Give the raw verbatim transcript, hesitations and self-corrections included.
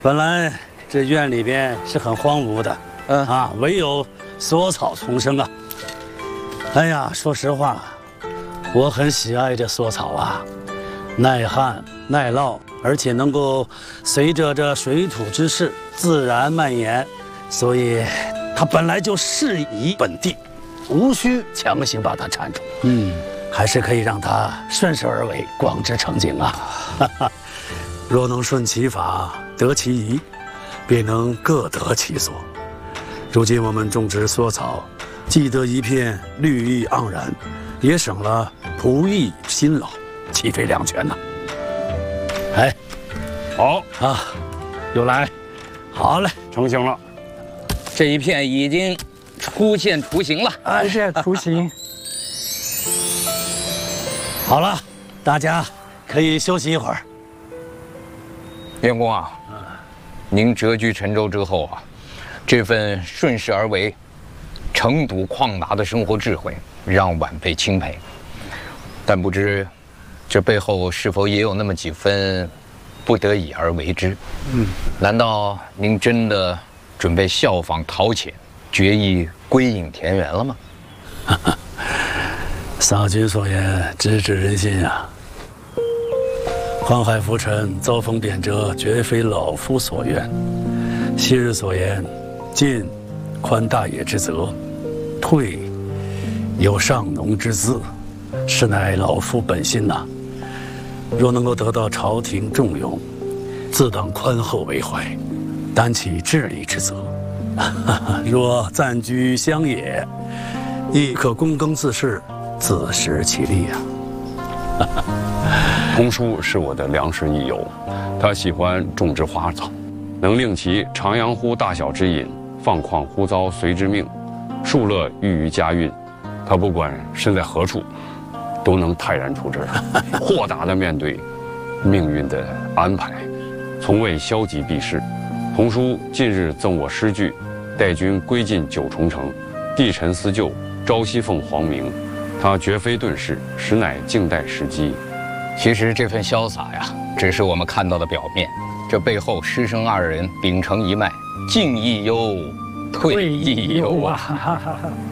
本来这院里边是很荒芜的，嗯啊，唯有索草丛生啊。哎呀，说实话，我很喜爱这索草啊，耐旱耐涝，而且能够随着这水土之势自然蔓延，所以它本来就适宜本地，无需强行把它铲除。嗯，还是可以让它顺势而为，广之成景啊。哈哈，若能顺其法，得其宜，便能各得其所。如今我们种植梭草，既得一片绿意盎然，也省了仆役辛劳，其非两全呐。哎， 好啊，又来，好嘞， 成型了。 这一片已经出现雏形了， 出现雏形。 好了，大家可以休息一会儿。 员公啊，您谪居陈州之后啊，这份顺势而为、诚笃旷达的生活智慧，让晚辈钦佩。但不知，这背后是否也有那么几分不得已而为之？嗯，难道您真的准备效仿陶潜，决意归隐田园了吗？ 嫂君所言，直指人心呀。宦海浮沉，遭逢贬谪，绝非老夫所愿。昔日所言，进宽大野之责，退有上农之资，实乃老夫本心呐。若能够得到朝廷重用，自当宽厚为怀，担起治理之责。若暂居乡野，亦可躬耕自事，自食其力呀。 童叔是我的良师益友，他喜欢种植花草，能令其徜徉乎大小之隐，放旷乎遭随之命，庶乐寓于家运。他不管身在何处，都能泰然处之，豁达地面对命运的安排，从未消极避世。童叔近日赠我诗句：“待君归尽九重城，帝臣思旧，朝夕奉皇明。”他绝非遁世，实乃静待时机。 其实这份潇洒呀，只是我们看到的表面，这背后师生二人秉承一脉，进亦忧，退亦忧啊。